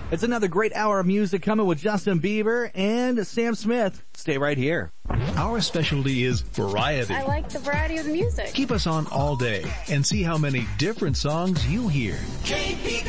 It's another great hour of music coming with Justin Bieber and Sam Smith. Stay right here. Our specialty is variety. I like the variety of the music. Keep us on all day and see how many different songs you'll hear. KPB